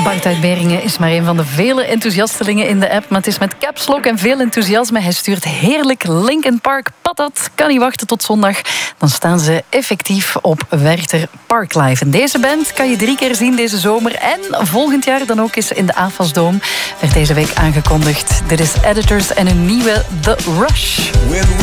Bart uit Beringen is maar een van de vele enthousiastelingen in de app. Maar het is met caps lock en veel enthousiasme. Hij stuurt heerlijk Linkin Park patat. Kan niet wachten tot zondag. Dan staan ze effectief op Werchter Parklife. En deze band kan je 3 keer zien deze zomer. En volgend jaar dan ook eens in de AFAS-doom. Werd deze week aangekondigd. Dit is Editors en een nieuwe The Rush.